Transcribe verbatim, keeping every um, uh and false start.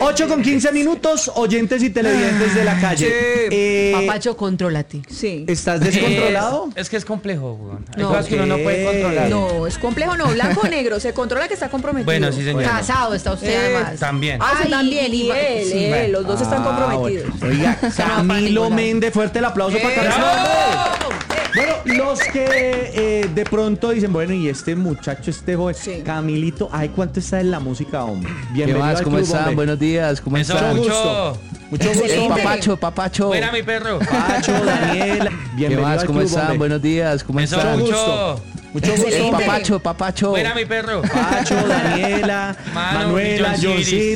ocho con quince minutos, oyentes y televidentes de la calle. Eh, Papacho, contrólate. Sí. ¿Estás descontrolado? Es, es que es complejo, weón. Hay No, cosas que uno no puede controlar. No, es complejo, no, blanco o negro. Se controla que está comprometido. Bueno, sí, señor. Casado está usted Eh, además. También. Ah, sí, Ay, también. Y y- él, sí, él, bueno. los dos están Ah, comprometidos. bueno. Oiga, Camilo particular. Méndez, fuerte el aplauso para Camilo. Bueno, los que eh, de pronto dicen, bueno, y este muchacho, este joven, Sí. Camilito, ay, ¿cuánto está en la música, hombre? ¿Qué Bienvenido más? al ¿Cómo club, están? hombre. Buenos días, ¿cómo Eso, están? Mucho mucho. gusto. Mucho gusto. Eh, Excelente. papacho, papacho. Fuera mi perro. Pacho, Daniela, ¿Qué bienvenido más? al ¿Cómo club, están? hombre. Buenos días, ¿cómo Eso, están? Mucho mucho. gusto. Mucho gusto. Eh, Excelente. papacho, papacho. Fuera mi perro. Pacho, Daniela, Mano, Manuela, John Ciris. Johncito.